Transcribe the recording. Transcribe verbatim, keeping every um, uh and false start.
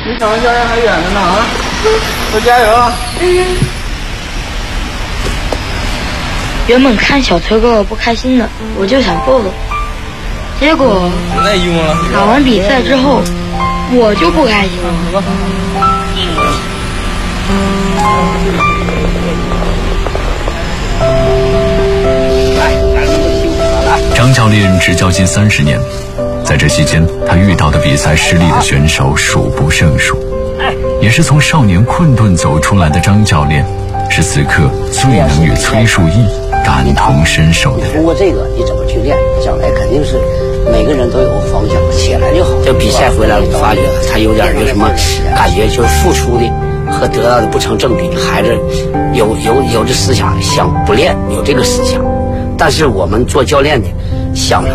离小文教练还远着呢啊！多加油啊！嗯。 原本看小崔哥哥不开心的，我就想逗逗。结果打完比赛之后，我就不开心了。 张教练执教近三十年，在这期间，他遇到的比赛失利的选手数不胜数。也是从少年困顿走出来的张教练，是此刻最能与崔树义感同身受的人。 通过这个，你怎么去练，将来肯定是每个人都有方向，起来就好。这比赛回来，我发觉他有点有什么感觉，就是付出的和得到的不成正比。孩子有有有这思想，想不练，有这个思想。但是我们做教练的想着